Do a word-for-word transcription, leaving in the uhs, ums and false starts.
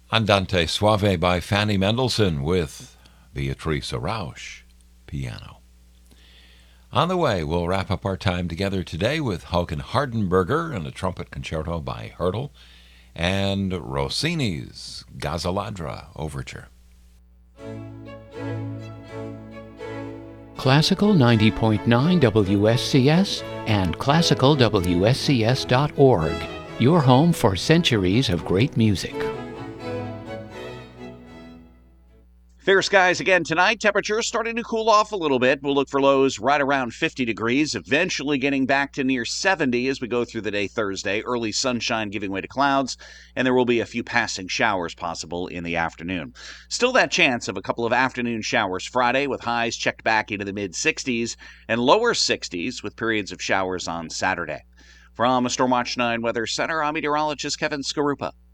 Andante Suave by Fanny Mendelssohn with Beatrice Rausch, piano. On the way, we'll wrap up our time together today with Håkan Hardenberger and a trumpet concerto by Hurdle and Rossini's Gazzaladra Overture. Classical ninety point nine W S C S and classical W S C S dot org, your home for centuries of great music. Fair skies again tonight. Temperatures starting to cool off a little bit. We'll look for lows right around fifty degrees, eventually getting back to near seventy as we go through the day Thursday. Early sunshine giving way to clouds, and there will be a few passing showers possible in the afternoon. Still that chance of a couple of afternoon showers Friday, with highs checked back into the mid-sixties and lower sixties with periods of showers on Saturday. From a Stormwatch nine Weather Center, I'm meteorologist Kevin Skarupa.